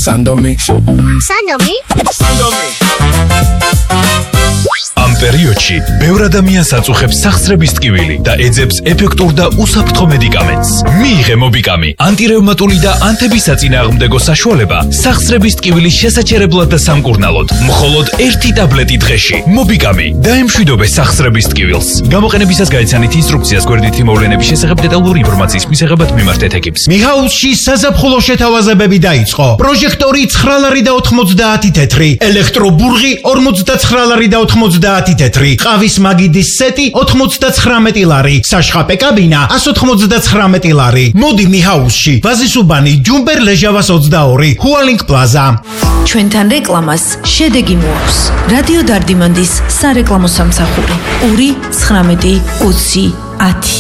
Sandomi. ამ პერიოდში ბევრ ადამიანს აწუხებს სახსრების ტკივილი და ეძებს ეფექტურ და უსაფრთხო მედიკამენტს. მიიღე მობიკამი, ანტირევმატული და ანთებისაწინააღმდეგო საშუალება სახსრების ტკივილის შესაჩერებლად და სამკურნალოდ. მხოლოდ 1 ტაბლეტი დღეში. მობიკამი დაემშვიდობე სახსრების ტკივილს. გამოყენებისას გაიცანით ინსტრუქციას გვერდითი მოვლენების შესახებ დეტალური ინფორმაციის მისაღებად მიმართეთ ეკიპს. მიხაულში საზაფხულო შეთავაზებები დაიწყო. პროჟექტორი 9 ლარი და 90 თეთრი, ელექტრობურღი 49 ლარი და 90 თეთრი, ყავის მაგიდის სეტი 99 ლარი, საშხაპე კაბინა 199 ლარი. მოდი მიხაულში, ვაზისუბანი, ჯუმბერ ლეჟავას 22, ჰუალინგ პლაზა. ჩვენთან რეკლამას შედეგი მოაქვს. რადიო დარდიმანდის სარეკლამო სამსახური 2 19 20 10